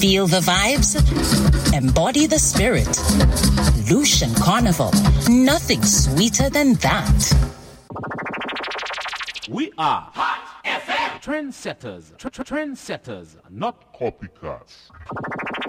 Feel the vibes? Embody the spirit. Lucian Carnival. Nothing sweeter than that. We are Hot FM. Trendsetters. Trendsetters, not copycats.